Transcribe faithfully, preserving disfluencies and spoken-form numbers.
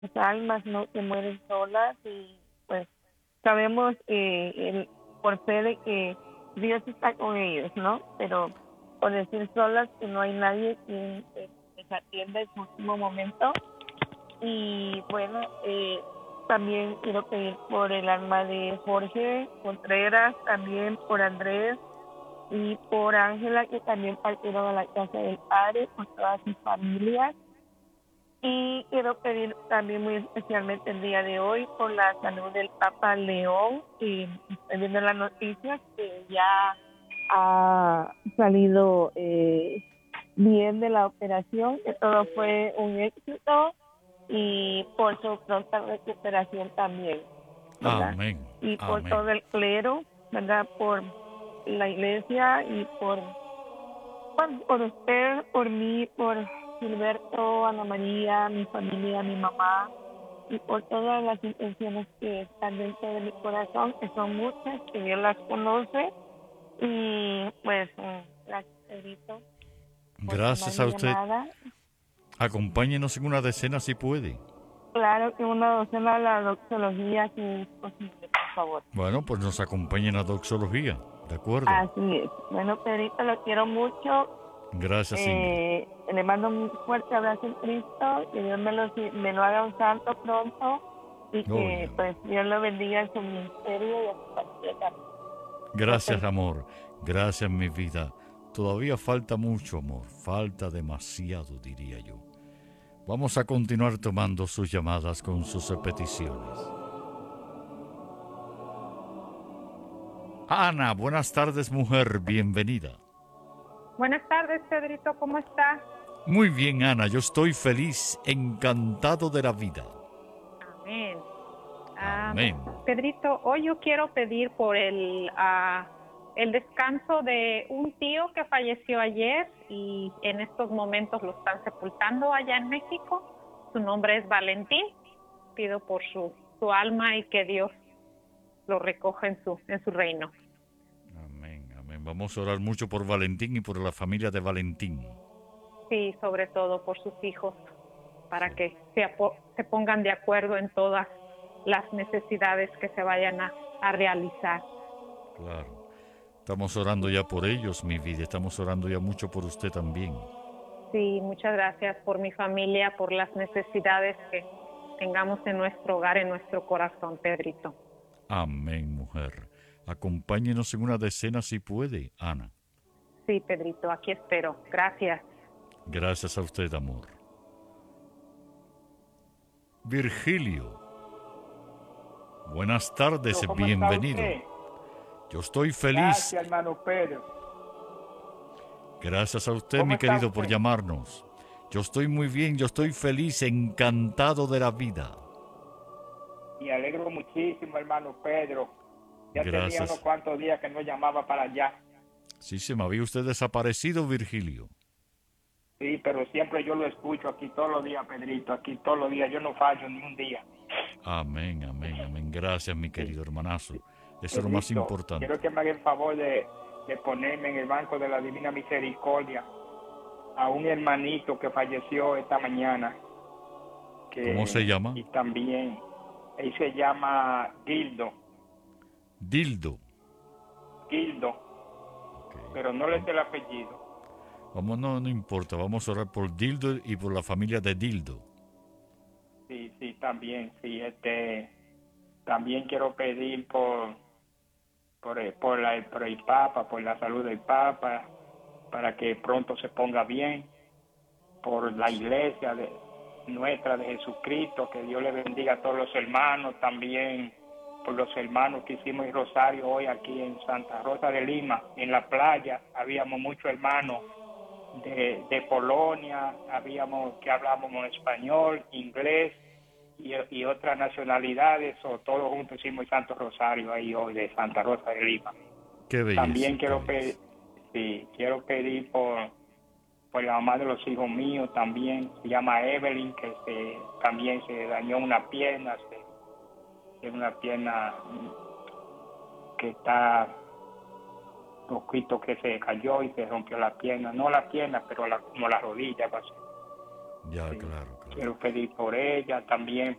las almas no se mueren solas y pues sabemos eh, el, por fe de que Dios está con ellos, ¿no? Pero por decir solas que no hay nadie quien eh, les atienda en su último momento. Y bueno, eh, también quiero pedir por el alma de Jorge Contreras, también por Andrés y por Ángela, que también partieron a la casa del Padre, por todas sus familias. Y quiero pedir también muy especialmente el día de hoy por la salud del Papa León, y estoy viendo las noticias que ya ha salido eh, bien de la operación, que todo fue un éxito y por su pronta recuperación también, ¿verdad? Amén, Y por amén. todo el clero, ¿verdad? Por la iglesia y por por, por usted, por mí, por Gilberto, Ana María, mi familia, mi mamá, y por todas las intenciones que están dentro de mi corazón, que son muchas, que Dios las conoce. Y pues, eh, gracias, Pedrito, por tomar Gracias a mi usted. llamada. Acompáñenos en una decena si puede. Claro que una docena de la doxología, si es posible, por favor. Bueno, pues nos acompaña en la doxología. ¿De acuerdo? Así es. Bueno, Pedrito, lo quiero mucho. Gracias, Ingrid. Eh, le mando un fuerte abrazo en Cristo, que Dios me lo, me lo haga un santo pronto y Oye, que pues Dios lo bendiga en su ministerio y en su familia. gracias, amor. Gracias, mi vida. Todavía falta mucho, amor. Falta demasiado, diría yo. Vamos a continuar tomando sus llamadas con sus peticiones. Ana, buenas tardes, mujer. Bienvenida. Buenas tardes, Pedrito, ¿cómo está? Muy bien, Ana. Yo estoy feliz, encantado de la vida. Amén. Ah, Amén. Pedrito, hoy yo quiero pedir por el, ah, el descanso de un tío que falleció ayer y en estos momentos lo están sepultando allá en México. Su nombre es Valentín. Pido por su, su alma y que Dios lo recoja en su, en su reino. Amén, amén. Vamos a orar mucho por Valentín y por la familia de Valentín. Sí, sobre todo por sus hijos, para Sí, que se, apo- se pongan de acuerdo en todas las necesidades que se vayan a, a realizar. claro. Estamos orando ya por ellos, mi vida. Estamos orando ya mucho por usted también. Sí, muchas gracias por mi familia, por las necesidades que tengamos en nuestro hogar, en nuestro corazón, Pedrito. Amén, mujer. Acompáñenos en una decena si puede, Ana. Sí, Pedrito, aquí espero. Gracias. Gracias a usted, amor. Virgilio, buenas tardes, ¿Cómo está bienvenido. usted? Yo estoy feliz. Gracias, hermano Pedro. Gracias a usted, ¿Cómo mi está querido, por usted? llamarnos. Yo estoy muy bien, yo estoy feliz, encantado de la vida. Me alegro muchísimo, hermano Pedro. Ya tenía unos Gracias. cuantos días que no llamaba para allá. Sí, se me había usted desaparecido, Virgilio. Sí, pero siempre yo lo escucho aquí todos los días, Pedrito. Aquí todos los días. Yo no fallo ni un día. Amén, amén, amén. Gracias, mi Sí. querido hermanazo. Eso es lo más Pedrito, importante. quiero que me haga el favor de, de ponerme en el banco de la Divina Misericordia a un hermanito que falleció esta mañana. ¿Cómo se Que, llama? y también, él se llama Gildo. Dildo. Gildo, Ok. pero no le sé el apellido. Vamos, no, no importa. Vamos a orar por Dildo y por la familia de Dildo. Sí, sí, también, sí, este, también quiero pedir por, por, el- por, la, por el Papa, por la salud del Papa, para que pronto se ponga bien, por la iglesia de, nuestra de Jesucristo, que Dios le bendiga a todos los hermanos, también por los hermanos que hicimos el rosario hoy aquí en Santa Rosa de Lima, en la playa, habíamos muchos hermanos de, de Polonia, habíamos que hablábamos español, inglés y, y otras nacionalidades, o todos juntos hicimos el Santo Rosario ahí hoy de Santa Rosa de Lima. Qué belleza, También qué quiero pedir, belleza. sí, quiero pedir por, por la mamá de los hijos míos también, se llama Evelyn, que se, también se dañó una pierna, se, tiene una pierna que está poquito que se cayó y se rompió la pierna, no la pierna, pero la, como la rodilla, algo así. Ya, Sí. claro, claro. quiero pedir por ella, también